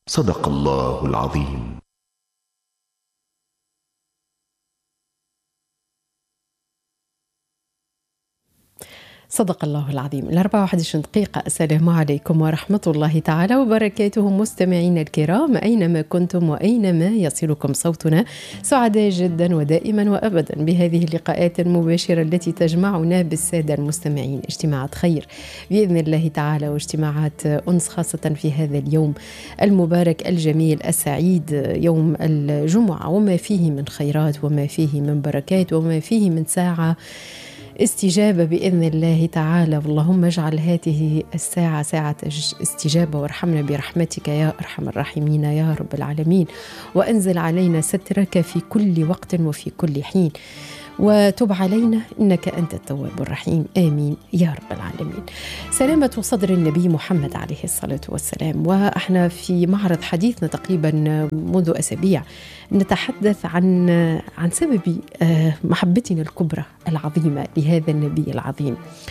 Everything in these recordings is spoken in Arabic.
صدق الله العظيم. صدق الله العظيم. 24 دقيقة. السلام عليكم ورحمة الله تعالى وبركاته مستمعين الكرام أينما كنتم وأينما يصلكم صوتنا، سعداء جدا ودائما وأبدا بهذه اللقاءات المباشرة التي تجمعنا بالسادة المستمعين، اجتماعات خير بإذن الله تعالى واجتماعات أنس، خاصة في هذا اليوم المبارك الجميل السعيد، يوم الجمعة، وما فيه من خيرات وما فيه من بركات وما فيه من ساعة استجابة بإذن الله تعالى. اللهم اجعل هذه الساعة ساعة استجابة، وارحمنا برحمتك يا أرحم الراحمين يا رب العالمين، وأنزل علينا سترك في كل وقت وفي كل حين، وتب علينا إنك أنت التواب الرحيم، آمين يا رب العالمين. سلامة صدر النبي محمد عليه الصلاة والسلام. وإحنا في معرض حديثنا تقريبا منذ أسابيع نتحدث عن سبب محبتنا الكبرى العظيمة لهذا النبي العظيم،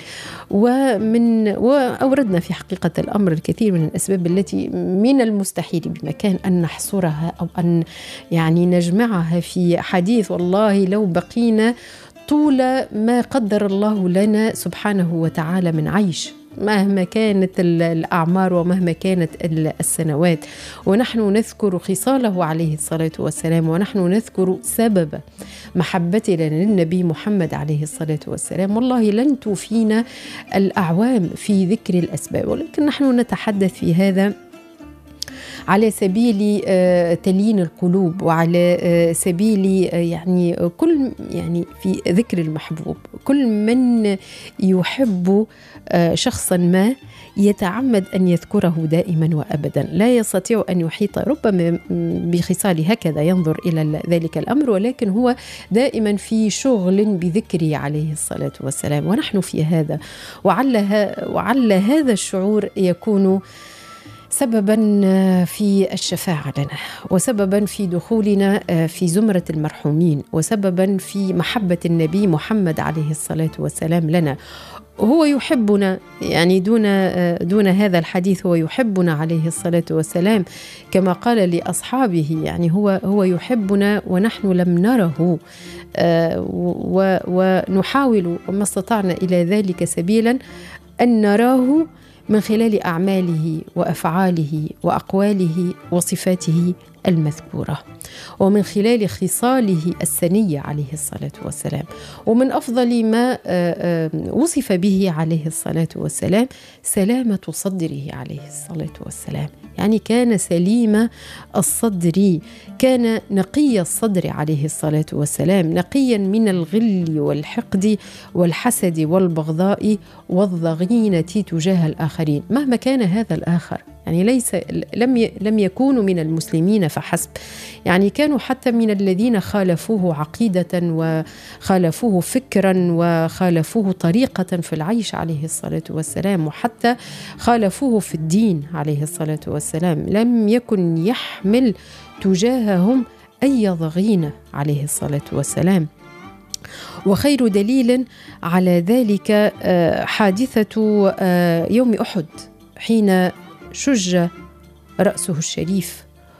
وأوردنا في حقيقة الأمر الكثير من الأسباب التي من المستحيل بمكان أن نحصرها أو أن يعني نجمعها في حديث. والله لو بقينا طول ما قدر الله لنا سبحانه وتعالى من عيش، مهما كانت الأعمار ومهما كانت السنوات، ونحن نذكر خصاله عليه الصلاة والسلام، ونحن نذكر سبب محبتنا للنبي محمد عليه الصلاة والسلام، والله لن توفينا الأعوام في ذكر الأسباب، ولكن نحن نتحدث في هذا على سبيل تليين القلوب، وعلى سبيل يعني كل يعني في ذكر المحبوب. كل من يحب شخصا ما يتعمد أن يذكره دائما وأبدا، لا يستطيع أن يحيط ربما بخصال هكذا ينظر إلى ذلك الأمر، ولكن هو دائما في شغل بذكره عليه الصلاة والسلام، ونحن في هذا. وعلى هذا الشعور يكون سببا في الشفاعة لنا، وسببا في دخولنا في زمرة المرحومين، وسببا في محبة النبي محمد عليه الصلاة والسلام لنا. هو يحبنا يعني دون هذا الحديث، هو يحبنا عليه الصلاة والسلام كما قال لأصحابه، يعني هو يحبنا ونحن لم نره، ونحاول وما استطعنا إلى ذلك سبيلا أن نراه من خلال أعماله وأفعاله وأقواله وصفاته المذكورة، ومن خلال خصاله السنية عليه الصلاة والسلام. ومن أفضل ما وصف به عليه الصلاة والسلام سلامة صدره عليه الصلاة والسلام، يعني كان سليم الصدر، كان نقي الصدر عليه الصلاة والسلام، نقيا من الغل والحقد والحسد والبغضاء والضغينة تجاه الآخرين، مهما كان هذا الآخر. يعني لم يكونوا من المسلمين فحسب، يعني كانوا حتى من الذين خالفوه عقيدة وخالفوه فكرا وخالفوه طريقة في العيش عليه الصلاة والسلام، وحتى خالفوه في الدين عليه الصلاة والسلام، لم يكن يحمل تجاههم أي ضغينة عليه الصلاة والسلام. وخير دليل على ذلك حادثة يوم أحد، حين شج رأسه الشريف،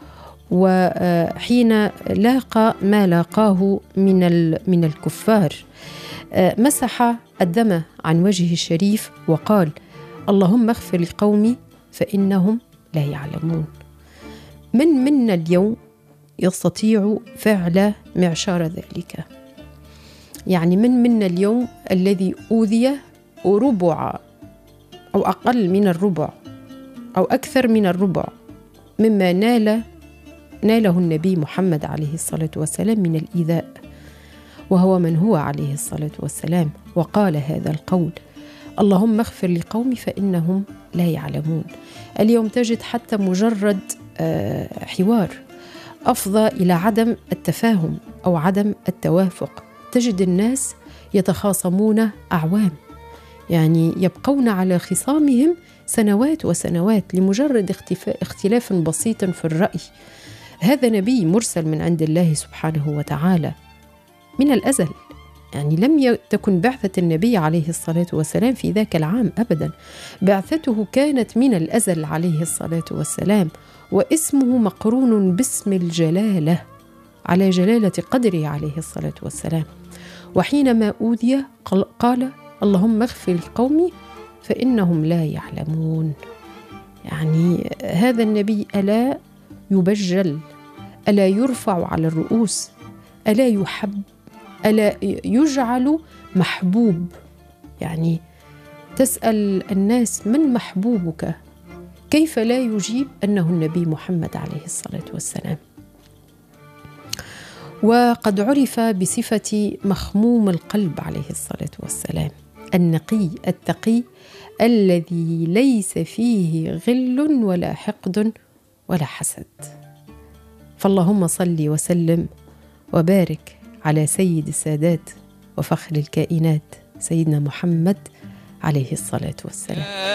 وحين لاقى ما لاقاه من الكفار، مسح الدم عن وجهه الشريف وقال: اللهم اغفر لقومي فإنهم لا يعلمون. من منا اليوم يستطيع فعل معشار ذلك؟ يعني من منا اليوم الذي أوذي ربع أو أقل من الربع أو أكثر من الربع مما ناله النبي محمد عليه الصلاة والسلام من الإيذاء، وهو من هو عليه الصلاة والسلام، وقال هذا القول: اللهم اغفر لقومي فإنهم لا يعلمون. اليوم تجد حتى مجرد حوار أفضى إلى عدم التفاهم أو عدم التوافق، تجد الناس يتخاصمون أعوام، يعني يبقون على خصامهم سنوات وسنوات لمجرد اختلاف بسيط في الرأي. هذا نبي مرسل من عند الله سبحانه وتعالى من الأزل، يعني لم تكن بعثة النبي عليه الصلاة والسلام في ذاك العام أبدا، بعثته كانت من الأزل عليه الصلاة والسلام، واسمه مقرون باسم الجلالة على جلالة قدره عليه الصلاة والسلام. وحينما أوذي قال اللهم اغفر لقومي فإنهم لا يعلمون. يعني هذا النبي ألا يبجل، ألا يرفع على الرؤوس، ألا يحب، ألا يجعل محبوب. يعني تسأل الناس من محبوبك، كيف لا يجيب أنه النبي محمد عليه الصلاة والسلام. وقد عرف بصفة مخموم القلب عليه الصلاة والسلام، النقي التقي الذي ليس فيه غل ولا حقد ولا حسد. فاللهم صل وسلم وبارك على سيد السادات وفخر الكائنات سيدنا محمد عليه الصلاة والسلام.